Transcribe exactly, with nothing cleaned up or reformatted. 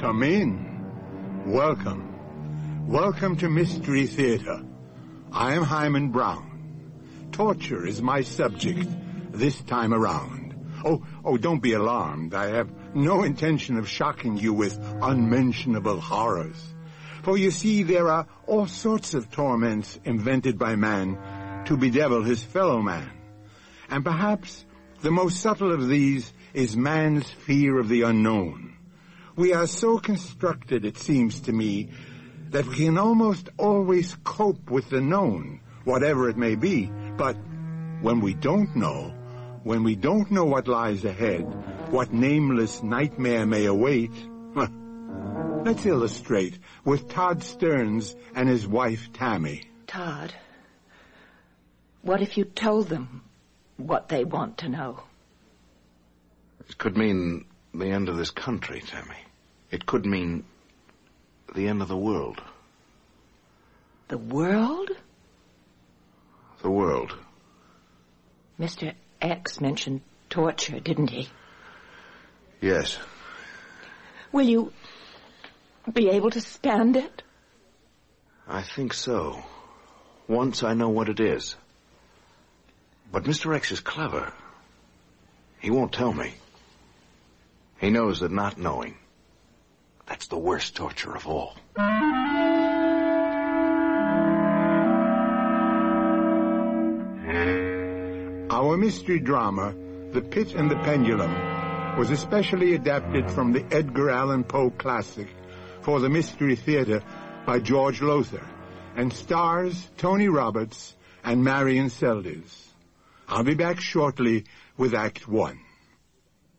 Come in. Welcome. Welcome to Mystery Theater. I am Hyman Brown. Torture is my subject this time around. Oh, oh, don't be alarmed. I have no intention of shocking you with unmentionable horrors. For you see, there are all sorts of torments invented by man to bedevil his fellow man. And perhaps the most subtle of these is man's fear of the unknown. We are so constructed, it seems to me, that we can almost always cope with the known, whatever it may be. But when we don't know, when we don't know what lies ahead, what nameless nightmare may await, let's illustrate with Todd Stearns and his wife, Tammy. Todd, what if you told them what they want to know? It could mean the end of this country, Tammy. It could mean the end of the world. The world? The world. Mister X mentioned torture, didn't he? Yes. Will you be able to stand it? I think so. Once I know what it is. But Mister X is clever. He won't tell me. He knows that not knowing, that's the worst torture of all. Our mystery drama, The Pit and the Pendulum, was especially adapted from the Edgar Allan Poe classic for the Mystery Theater by George Lothar, and stars Tony Roberts and Marion Seldes. I'll be back shortly with Act One.